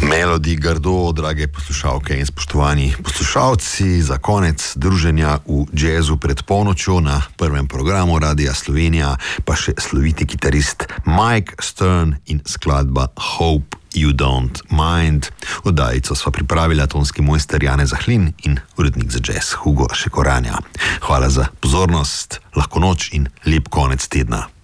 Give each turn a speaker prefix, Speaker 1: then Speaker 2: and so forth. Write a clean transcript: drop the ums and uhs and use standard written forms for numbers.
Speaker 1: Melody Gardo, drage poslušalke in spoštovani poslušalci, za konec druženja v jazzu pred polnočjo na prvem programu Radia Slovenija pa še sloviti kitarist Mike Stern in skladba Hope You Don't Mind. Oddajico sva pripravila tonski mojster Janez Zahlin in urednik za jazz Hugo Šekoranja. Hvala za pozornost, lahko noč in lep konec tedna.